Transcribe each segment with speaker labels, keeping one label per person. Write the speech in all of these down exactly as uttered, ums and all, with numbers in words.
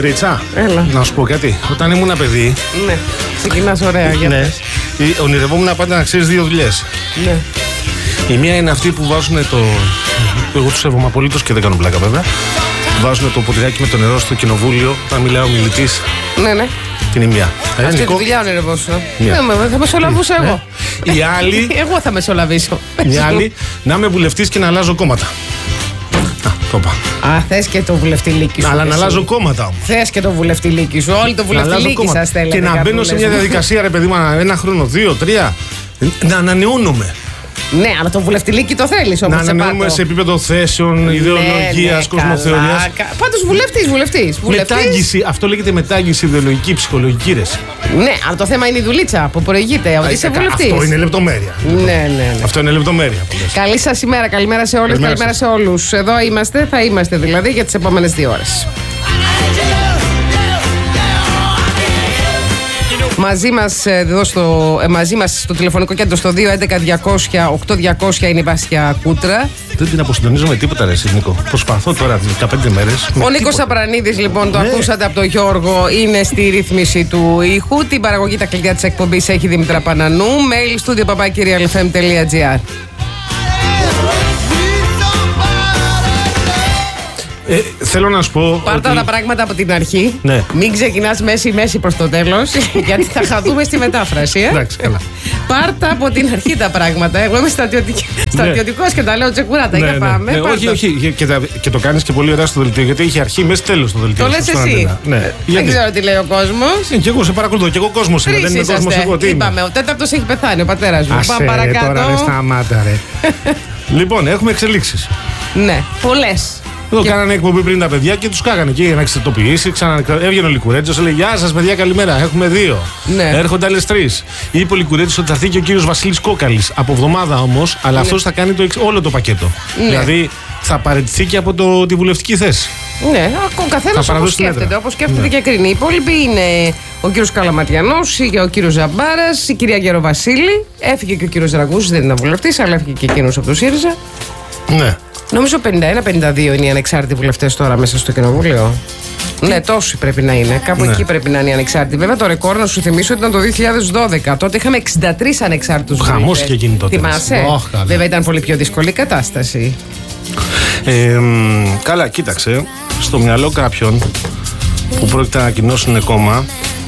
Speaker 1: Ρίτσα,
Speaker 2: έλα.
Speaker 1: Να σου πω κάτι. Όταν ήμουν παιδί.
Speaker 2: Ναι, ξεκινάς ωραία. Για
Speaker 1: ναι. Ονειρευόμουν πάντα να ξέρεις δύο δουλειές.
Speaker 2: Ναι.
Speaker 1: Η μία είναι αυτή που βάζουν το. Εγώ του σέβομαι απολύτως και δεν κάνω πλάκα βέβαια. Βάζουν το ποτηράκι με το νερό στο κοινοβούλιο όταν μιλάει ο μιλητής.
Speaker 2: Ναι, ναι.
Speaker 1: Την η μία.
Speaker 2: Αυτή τη δουλειά ονειρευόσου. Θα μεσολαβούσα εγώ.
Speaker 1: Η άλλη.
Speaker 2: Εγώ θα μεσολαβήσω.
Speaker 1: Η άλλη να είμαι βουλευτής και να αλλάζω κόμματα. Α, το είπα.
Speaker 2: Α, θες και το βουλευτηλίκι σου.
Speaker 1: Αλλά να αλλάζω κόμματα όμως.
Speaker 2: Θες και το βουλευτηλίκι σου. Όλοι το βουλευτηλίκι σας θέλετε.
Speaker 1: Και να μπαίνω σε μια διαδικασία, ρε παιδί μου, ένα χρόνο, δύο, τρία. Να ανανεώνομαι.
Speaker 2: Ναι, αλλά το βουλευτηλίκι το θέλεις όμως.
Speaker 1: Να ανανεώνουμε σε επίπεδο θέσεων, ιδεολογίας, ναι, κοσμοθεωρίας.
Speaker 2: Πάντως βουλευτής, βουλευτής.
Speaker 1: Μετάγγιση, αυτό λέγεται μετάγγιση ιδεολογική, ψυχολογική ρεση.
Speaker 2: Ναι, αλλά το θέμα είναι η δουλίτσα που προηγείται. Ότι είσαι βουλευτής.
Speaker 1: Αυτό είναι λεπτομέρεια.
Speaker 2: Ναι, ναι, ναι.
Speaker 1: Αυτό είναι λεπτομέρεια.
Speaker 2: Καλή σας ημέρα, καλημέρα σε όλες, καλημέρα σε όλους. Εδώ είμαστε, θα είμαστε δηλαδή για τις επόμενες δύο ώρες. Μαζί μας, εδώ στο, ε, μαζί μας στο τηλεφωνικό κέντρο στο δύο έντεκα διακόσια οκτώ διακόσια είναι η Βάσια Κούτρα.
Speaker 1: Δεν την αποστονίζω με τίποτα, ρε Νίκο. Προσπαθώ τώρα δεκαπέντε μέρες.
Speaker 2: Ο Νίκος Απρανίδης, λοιπόν, το ναι. ακούσατε από τον Γιώργο, είναι στη ρύθμιση του ήχου. Την παραγωγή, τα κλειδιά της εκπομπής έχει Δήμητρα Πανανού. Mail studio παπάκι real f m τελεία g r.
Speaker 1: Ε, θέλω να σου πω.
Speaker 2: Πάρτα ότι... τα πράγματα από την αρχή.
Speaker 1: Ναι.
Speaker 2: Μην ξεκινάς μέση-μέση προς το τέλος, γιατί θα χαθούμε στη μετάφραση. Ε?
Speaker 1: Εντάξει, καλά.
Speaker 2: Πάρτα από την αρχή τα πράγματα. Εγώ είμαι στρατιωτικός ναι. και τα λέω τσεκουράτα.
Speaker 1: Ναι,
Speaker 2: για πάμε.
Speaker 1: Ναι, ναι. Όχι, όχι. Και, τα, και το κάνεις και πολύ ωραία στο δελτίο, γιατί έχει αρχή, μέση, τέλος το δελτίο.
Speaker 2: Το λες εσύ.
Speaker 1: Ναι.
Speaker 2: Δεν ξέρω τι λέει ο κόσμος.
Speaker 1: Ε, και εγώ σε παρακολουθώ. Και εγώ κόσμος είμαι. Δεν είναι κόσμος εγώ. Τι
Speaker 2: είπαμε, ο τέταρτος έχει πεθάνει, ο πατέρας μου. Πάμε παρακάτω.
Speaker 1: Τώρα ρε, σταμάτα, ρε. Λοιπόν, έχουμε εξελίξεις.
Speaker 2: Ναι, πολλές.
Speaker 1: Εδώ και... κάνανε εκπομπή πριν τα παιδιά και τους κάγανε και για να εξετοποιήσει. Ξανα... Έβγαινε ο Λικουρέτζος, λέει: Γεια σας, παιδιά, καλημέρα. Έχουμε δύο.
Speaker 2: Ναι.
Speaker 1: Έρχονται άλλες τρεις. Είπε ο Λικουρέτζος ότι θα έρθει και ο κύριος Βασίλης Κόκαλης. Από εβδομάδα όμως, αλλά ναι. αυτός θα κάνει το εξ... όλο το πακέτο. Ναι. Δηλαδή θα παραιτηθεί και από το... τη βουλευτική θέση.
Speaker 2: Ναι, ο καθένας όπως σκέφτεται, όπως σκέφτεται ναι. και κρίνει. Οι υπόλοιποι είναι ο κύριος Καλαματιανός, ο κύριος Ζαμπάρας, η κυρία Γεροβασίλη. Έφυγε και ο κύριος Ραγκούσης, δεν ήταν βουλευτής, αλλά έφυγε και εκείνος από το ΣΥΡΙΖΑ.
Speaker 1: Ναι.
Speaker 2: Νομίζω πενήντα ένα πενήντα δύο είναι οι ανεξάρτητοι βουλευτές τώρα μέσα στο κοινοβούλιο. Τι? Ναι, τόσοι πρέπει να είναι. Κάπου ναι. εκεί πρέπει να είναι οι ανεξάρτητοι. Βέβαια, το ρεκόρ να σου θυμίσω ότι ήταν το δύο χιλιάδες δώδεκα. Τότε είχαμε εξήντα τρεις ανεξάρτητους βουλευτές.
Speaker 1: Χαμός είχε γίνει τότε.
Speaker 2: Θυμάσαι. Oh, βέβαια, ήταν πολύ πιο δύσκολη η κατάσταση.
Speaker 1: Ε, καλά, κοίταξε. Στο μυαλό κάποιον που πρόκειται να ανακοινώσουν κόμμα,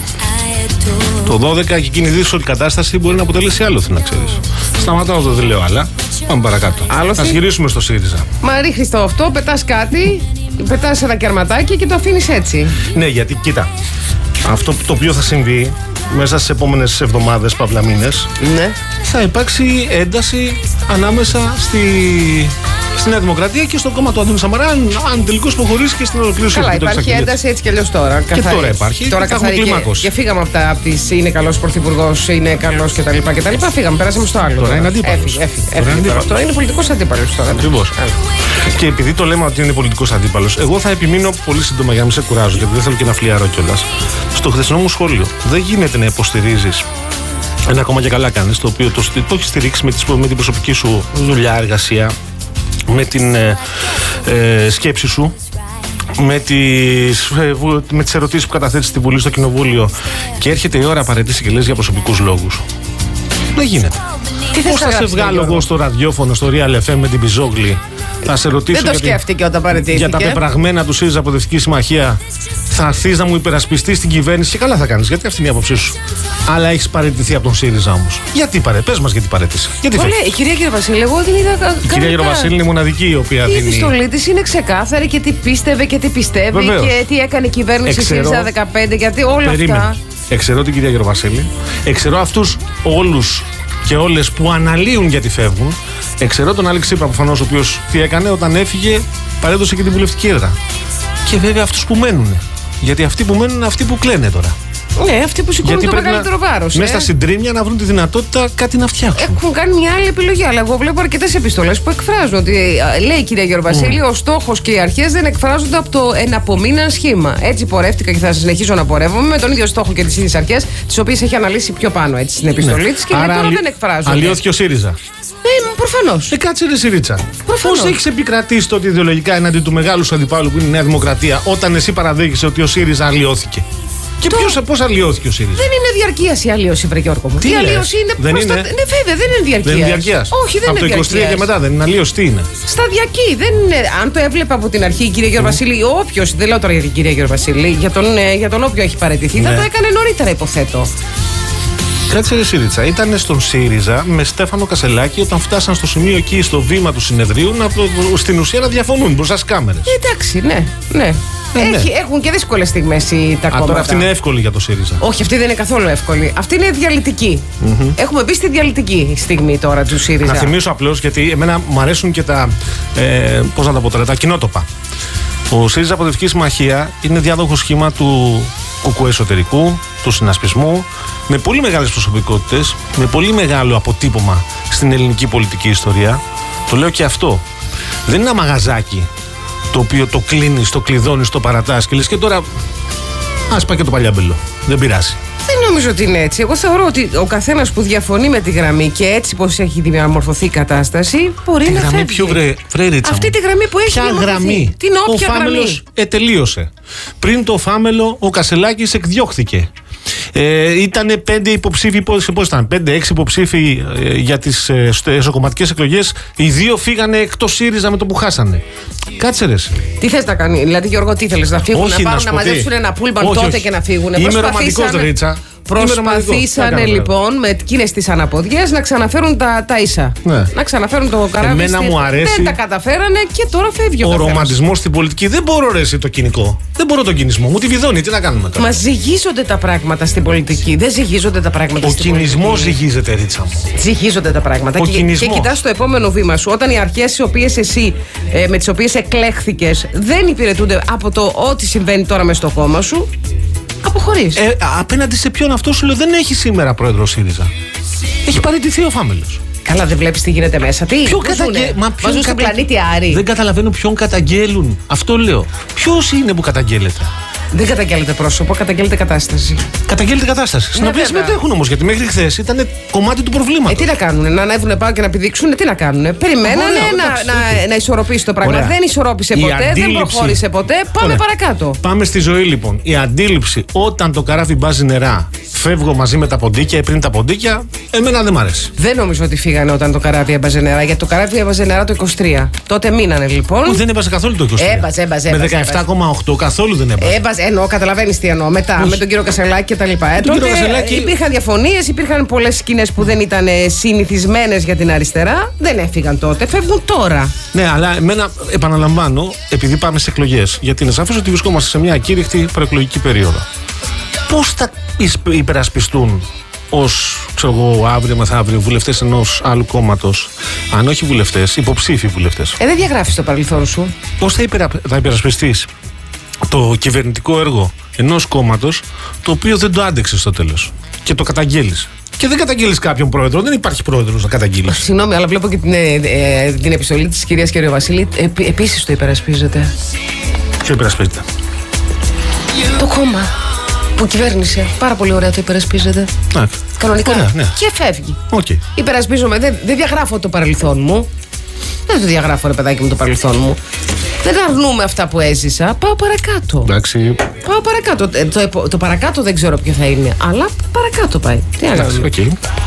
Speaker 1: το δώδεκα και εκείνη η δύσκολη κατάσταση μπορεί να αποτελέσει άλοθη, να ξέρεις. Σταματάω εδώ, δεν λέω άλλα. Πάμε παρακάτω.
Speaker 2: Άλοθη.
Speaker 1: Ας γυρίσουμε στο ΣΥΡΙΖΑ.
Speaker 2: Μα ρίχνεις το αυτό, πετάς κάτι, πετάς ένα κερματάκι και το αφήνεις έτσι.
Speaker 1: Ναι, γιατί κοίτα, αυτό το οποίο θα συμβεί μέσα στις επόμενες εβδομάδες, παύλα μήνες,
Speaker 2: ναι.
Speaker 1: θα υπάρξει ένταση ανάμεσα στη... στη Νέα Δημοκρατία και στο κόμμα του Αντώνη Σαμαρά, αν, αν τελικώς προχωρήσει και στην ολοκλήρωση.
Speaker 2: Καλά, υπάρχει ένταση έτσι κι αλλιώς τώρα.
Speaker 1: Και καθαρίζει. Τώρα υπάρχει.
Speaker 2: Τώρα
Speaker 1: και έχουμε κλιμάκωση.
Speaker 2: Και, και φύγαμε από τα από τις είναι καλός πρωθυπουργός, είναι καλός κτλ. κτλ. Φύγαμε, περάσαμε στο άλλο.
Speaker 1: Τώρα, τώρα. είναι αντίπαλος.
Speaker 2: Έφυγε, έφυγε, έφυγε, έφυγε τώρα. τώρα είναι πολιτικός αντίπαλος τώρα.
Speaker 1: Ακριβώς. Και επειδή το λέμε ότι είναι πολιτικός αντίπαλος, εγώ θα επιμείνω πολύ σύντομα για να μην σε κουράζω, γιατί δεν θέλω και να φλιαρώ κιόλας. Στο χθεσινό μου σχόλιο, δεν γίνεται να υποστηρίζεις ένα κόμμα και καλά κάνεις, το οποίο το, το έχει στηρίξει με, τις, με την προσωπική σου δουλειά, εργασία, με την ε, ε, σκέψη σου, με τις, ε, με τις ερωτήσεις που καταθέτεις στη Βουλή, στο Κοινοβούλιο, και έρχεται η ώρα απαραίτηση και λες για προσωπικούς λόγους. Δεν γίνεται. Πώς θα σε βγάλω εγώ στο ραδιόφωνο, στο Real εφ εμ με την Πιζόγλη, θα σε ρωτήσω
Speaker 2: δεν το για, σκέφτηκε όταν παραιτήθηκε.
Speaker 1: για τα πεπραγμένα του ΣΥΡΙΖΑ Προοδευτική Συμμαχία, θα έρθεις να μου υπερασπιστείς την κυβέρνηση και καλά θα κάνεις, γιατί αυτή είναι η άποψή σου. Αλλά έχεις παραιτηθεί από τον ΣΥΡΙΖΑ όμως. Γιατί παρέ, πες μας γιατί παρέτησε. Γιατί
Speaker 2: Olé, η κυρία Γεροβασίλη, εγώ την είδα καλά.
Speaker 1: Η κυρία Γεροβασίλη είναι η μοναδική η οποία
Speaker 2: δίνει. Η
Speaker 1: επιστολή
Speaker 2: της είναι ξεκάθαρη και τι πίστευε και τι πιστεύει. Βεβαίως. Και τι έκανε η κυβέρνηση
Speaker 1: Εξαιρώ,
Speaker 2: ΣΥΡΙΖΑ δεκαπέντε, γιατί όλα περίμενε. αυτά.
Speaker 1: Εξαιρώ την κυρία Γεροβασίλη, εξαιρώ αυτούς όλους και όλες που αναλύουν γιατί φεύγουν. Εξαιρώ τον Άλεξ Τσίπρα προφανώς, ο οποίος τι έκανε όταν έφυγε, παρέδωσε και την βουλευτική έδρα. Και βέβαια αυτούς που μένουν. Γιατί αυτοί που μένουν είναι αυτοί που κλαίνε τώρα.
Speaker 2: Ναι, αυτοί που σηκώνουν το μεγαλύτερο βάρος.
Speaker 1: Μέσα στα συντρίμμια να βρουν τη δυνατότητα κάτι να φτιάξουν.
Speaker 2: Έχουν κάνει μια άλλη επιλογή. Αλλά εγώ βλέπω αρκετές επιστολές που εκφράζουν ότι, λέει η κυρία Γεωργοβασίλη, mm. ο στόχος και οι αρχές δεν εκφράζονται από το εναπομείναν σχήμα. Έτσι πορεύτηκα και θα συνεχίσω να πορεύομαι με τον ίδιο στόχο και τις ίδιες αρχές, τις οποίες έχει αναλύσει πιο πάνω έτσι, στην επιστολή ναι. της και τώρα δεν εκφράζονται.
Speaker 1: Αλλοιώθηκε ο ΣΥΡΙΖΑ.
Speaker 2: Ε, προφανώς.
Speaker 1: Ε, κάτσε ρε Σιρίτσα. Πώς έχεις επικρατήσει τότε ιδεολογικά εναντί του μεγάλου σου αντιπάλου που είναι η Νέα Δημοκρατία, όταν εσύ παραδέχεσαι ότι ο ΣΥΡΙΖΑ αλλοιώθηκε? Και το... ποιος, πώς αλλοιώθηκε ο ΣΥΡΙΖΑ?
Speaker 2: Δεν είναι διαρκείας η αλλοιώση, βρε Γιώργο μου.
Speaker 1: Τι
Speaker 2: η αλλοιώση είναι
Speaker 1: δεν
Speaker 2: προστα...
Speaker 1: είναι.
Speaker 2: Ναι, βέβαια, δεν είναι διαρκείας.
Speaker 1: Δεν είναι διαρκείας.
Speaker 2: Όχι, δεν
Speaker 1: από
Speaker 2: είναι διαρκείας.
Speaker 1: Από το είκοσι τρία και μετά δεν είναι αλλοιώση, τι είναι?
Speaker 2: Σταδιακή. Δεν είναι... Αν το έβλεπε από την αρχή η κυρία Γεωργοβασίλη, mm. όποιος, δεν λέω τώρα για την κυρία Γεωργοβασίλη, για τον, ε, για τον όποιο έχει παραιτηθεί, ναι. θα το έκανε νωρίτερα, υποθέτω.
Speaker 1: Κάτσε ρε Σιρίτσα, ήταν στον ΣΥΡΙΖΑ με Στέφανο Κασελάκη όταν φτάσαν στο σημείο εκεί στο βήμα του συνεδρίου να, στην ουσία να διαφωνούν μπροστά στις κάμερες.
Speaker 2: Εντάξει, ναι, ναι. Ε, Έχει, ναι. Έχουν και δύσκολες στιγμές τα κόμματα.
Speaker 1: Α, τώρα αυτή είναι εύκολη για το ΣΥΡΙΖΑ.
Speaker 2: Όχι, αυτή δεν είναι καθόλου εύκολη. Αυτή είναι διαλυτική. Mm-hmm. Έχουμε μπει στη διαλυτική στιγμή τώρα του ΣΥΡΙΖΑ.
Speaker 1: Να θυμίσω απλώς, γιατί εμένα μου αρέσουν και τα. Ε, πώς να τα πω τώρα, τα κοινότοπα. Ο ΣΥΡΙΖΑ Προοδευτική Συμμαχία είναι διάδοχο σχήμα του κουκουέ εσωτερικού, του συνασπισμού, με πολύ μεγάλες προσωπικότητες, με πολύ μεγάλο αποτύπωμα στην ελληνική πολιτική ιστορία. Το λέω και αυτό. Δεν είναι ένα μαγαζάκι το οποίο το κλείνεις, το κλειδώνεις, το παρατάς και λες και τώρα ας πάει και το παλιάμπελο. Δεν πειράζει.
Speaker 2: Δεν νομίζω ότι είναι έτσι. Εγώ θεωρώ ότι ο καθένας που διαφωνεί με τη γραμμή και έτσι πως έχει διαμορφωθεί η κατάσταση μπορεί
Speaker 1: τη
Speaker 2: να
Speaker 1: γραμμή
Speaker 2: φεύγει.
Speaker 1: Ποιο βρε, βρε Ρίτσα
Speaker 2: αυτή
Speaker 1: μου.
Speaker 2: τη γραμμή που έχει
Speaker 1: ποια
Speaker 2: διαμορφωθεί.
Speaker 1: Γραμμή.
Speaker 2: Την όποια
Speaker 1: ο Φάμελος ετελείωσε. Πριν το Φάμελο ο Κασελάκης εκδιώχθηκε. Ε, ήταν πέντε υποψήφοι, πώς ήταν, πέντε-έξι υποψήφοι ε, για τις ε, εσωκομματικές εκλογές. Οι δύο φύγανε εκτός ΣΥΡΙΖΑ με το που χάσανε. Κάτσε ρε.
Speaker 2: Τι θες να κάνει, δηλαδή Γιώργο, τι θέλεις να φύγουν, όχι, να πάρουν να, να μαζέψουν ένα πούλμαν τότε όχι. Και να φύγουν?
Speaker 1: Είμαι ρομαντικός, Ρίτσα.
Speaker 2: Προσπαθήσανε λοιπόν με εκείνες τις αναποδιές να ξαναφέρουν τα, τα ίσα. Ναι. Να ξαναφέρουν το καράβι.
Speaker 1: Εμένα
Speaker 2: στη...
Speaker 1: μου αρέσει.
Speaker 2: Δεν τα καταφέρανε και τώρα φεύγει ο,
Speaker 1: ο ρομαντισμός στην πολιτική. Δεν μπορώ ρε εσύ το κοινικό. Δεν μπορώ τον κινησμό. Μου τη βιδώνει. Τι να κάνουμε τώρα?
Speaker 2: Μα ζυγίζονται τα πράγματα στην πολιτική. Δεν ζυγίζονται τα πράγματα
Speaker 1: ο
Speaker 2: στην πολιτική.
Speaker 1: Ο κινησμός ζυγίζεται, Ρίτσα μου.
Speaker 2: Ζυγίζονται τα πράγματα.
Speaker 1: Ο
Speaker 2: και, και κοιτάς το επόμενο βήμα σου. Όταν οι αρχές εσύ, ε, με τις οποίες εκλέχθηκες δεν υπηρετούνται από το ό,τι συμβαίνει τώρα μες στο κόμμα σου. Αποχωρείς.
Speaker 1: Ε, απέναντι σε ποιον αυτό σου λέω δεν έχει σήμερα πρόεδρο ΣΥΡΙΖΑ. Έχει παραιτηθεί ο Φάμελος.
Speaker 2: Καλά, δεν βλέπεις τι γίνεται μέσα. Τι
Speaker 1: ποιον καταγγέλουν. Μα ποιον
Speaker 2: κατα... πλανήτη Άρη.
Speaker 1: Δεν καταλαβαίνω ποιον καταγγέλουν. Αυτό λέω. Ποιος είναι που καταγγέλλεται?
Speaker 2: Δεν καταγγέλλεται πρόσωπο, καταγγέλλεται κατάσταση.
Speaker 1: Καταγγέλλεται κατάσταση. Στην ναι, οποία συμμετέχουν όμως, γιατί μέχρι χθες ήταν κομμάτι του προβλήματος.
Speaker 2: Ε, τι να κάνουν, να ανέβουν πάνω και να πηδήξουν, τι να κάνουν. Περιμένανε να, να, να ισορροπήσει το πράγμα. Ωραία. Δεν ισορρόπησε ποτέ, αντίληψη... δεν προχώρησε ποτέ. Πάμε Ωραία. παρακάτω.
Speaker 1: Πάμε στη ζωή λοιπόν. Η αντίληψη όταν το καράβι μπάζει νερά, φεύγω μαζί με τα ποντίκια ή πριν τα ποντίκια, εμένα δεν μ' αρέσει.
Speaker 2: Δεν νομίζω ότι φύγανε όταν το καράβι έμπαζε νερά, γιατί το καράβι έμπαζε νερά το είκοσι τρία. Τότε μείνανε λοιπόν.
Speaker 1: Όχι, δεν έμπαζε καθόλου το είκοσι τρία.
Speaker 2: Έμπαζε, έμπαζε.
Speaker 1: Με δεκαεπτά κόμμα οκτώ καθόλου δεν έμπαζε.
Speaker 2: Έμπαζε, εννοώ, καταλαβαίνεις τι εννοώ. Μετά Πώς? με τον κύριο Κασελάκη και τα λοιπά. Ε, τότε
Speaker 1: Κασελάκη...
Speaker 2: υπήρχαν διαφωνίες, υπήρχαν πολλές σκηνές που δεν ήταν συνηθισμένες για την αριστερά. Δεν έφυγαν τότε, φεύγουν τώρα.
Speaker 1: Ναι, αλλά εμένα επαναλαμβάνω, επειδή πάμε σε εκλογές, γιατί είναι σαφές ότι βρισκόμαστε σε μια ακήρυχτη προεκλογική περίοδο. Πώς θα υπερασπιστούν ως, ξέρω εγώ, αύριο μεθαύριο βουλευτές ενός άλλου κόμματος, αν όχι βουλευτές, υποψήφοι βουλευτές?
Speaker 2: Ε, δεν διαγράφεις το παρελθόν σου.
Speaker 1: Πώς θα, υπερα... θα υπερασπιστείς το κυβερνητικό έργο ενός κόμματος το οποίο δεν το άντεξε στο τέλος και το καταγγέλεις? Και δεν καταγγέλεις κάποιον πρόεδρο, δεν υπάρχει πρόεδρος να καταγγείλεις.
Speaker 2: Συγγνώμη, αλλά βλέπω και την, ε, ε, την επιστολή της κυρίας Γεωργοβασίλη. Ε, επίσης το υπερασπίζεται.
Speaker 1: Ποιο υπερασπίζεται?
Speaker 2: Το κόμμα που κυβέρνησε. Πάρα πολύ ωραία το υπερασπίζεται.
Speaker 1: Ναι.
Speaker 2: Κανονικά.
Speaker 1: Ωραία, ναι.
Speaker 2: Και φεύγει.
Speaker 1: Okay.
Speaker 2: Υπερασπίζομαι. Δεν, δεν διαγράφω το παρελθόν μου. Δεν το διαγράφω, ρε παιδάκι μου, το παρελθόν μου. Δεν αρνούμε αυτά που έζησα. Πάω παρακάτω.
Speaker 1: Εντάξει.
Speaker 2: Πάω παρακάτω. Το, το, το παρακάτω δεν ξέρω ποιο θα είναι. Αλλά παρακάτω πάει. Τι άλλο.
Speaker 1: Okay.